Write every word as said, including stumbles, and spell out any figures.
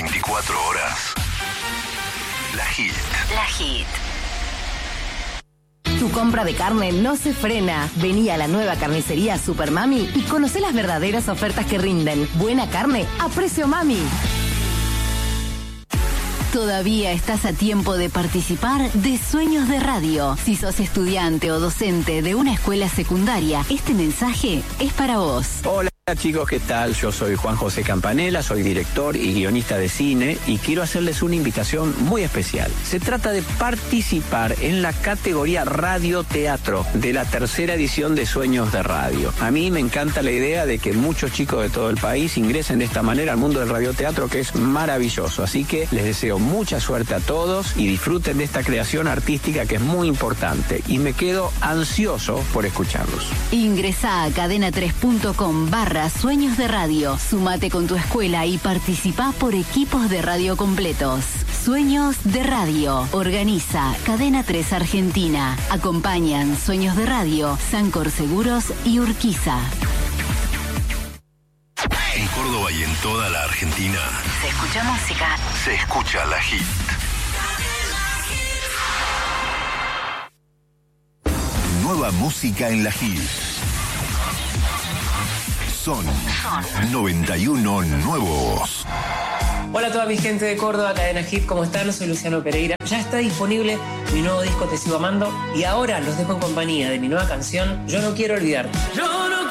veinticuatro horas. La Hit. La Hit. Tu compra de carne no se frena. Vení a la nueva carnicería Super Mami y conocé las verdaderas ofertas que rinden. Buena carne a precio mami. Todavía estás a tiempo de participar de Sueños de Radio. Si sos estudiante o docente de una escuela secundaria, este mensaje es para vos. Hola chicos, ¿qué tal? Yo soy Juan José Campanella, soy director y guionista de cine y quiero hacerles una invitación muy especial. Se trata de participar en la categoría Radio-Teatro de la tercera edición de Sueños de Radio. A mí me encanta la idea de que muchos chicos de todo el país ingresen de esta manera al mundo del radioteatro, que es maravilloso. Así que les deseo mucha suerte a todos y disfruten de esta creación artística que es muy importante. Y me quedo ansioso por escucharlos. Ingresá a cadena tres punto com barra Sueños de Radio. Sumate con tu escuela y participá por equipos de radio completos. Sueños de Radio. Organiza Cadena tres Argentina. Acompañan Sueños de Radio, Sancor Seguros y Urquiza. En Córdoba y en toda la Argentina Se escucha música. se escucha La Hit. Nueva música en La Hit. Son noventa y uno nuevos. Hola a toda mi gente de Córdoba, Cadena Hit, ¿cómo están? Soy Luciano Pereira. Ya está disponible mi nuevo disco Te Sigo Amando y ahora los dejo en compañía de mi nueva canción Yo No Quiero Olvidarte. Yo no